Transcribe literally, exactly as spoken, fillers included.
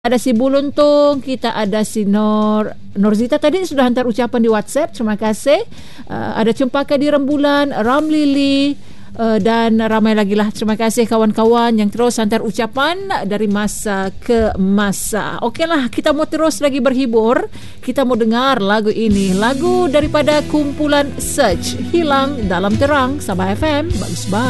Ada si Buluntung, kita ada si Nor Norzita tadi sudah hantar ucapan di WhatsApp. Terima kasih. Uh, ada Cempaka di Rembulan, Ramlili uh, dan ramai lagi lah. Terima kasih kawan-kawan yang terus hantar ucapan dari masa ke masa. Okeylah, kita mau terus lagi berhibur. Kita mau dengar lagu ini, lagu daripada kumpulan Search, Hilang Dalam Terang. Sabah F M, bagus banget.